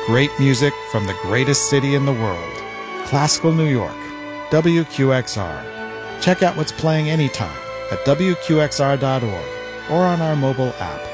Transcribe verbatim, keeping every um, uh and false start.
Great music from the greatest city in the world, Classical New York, W Q X R. Check out what's playing anytime at W Q X R dot org or on our mobile app.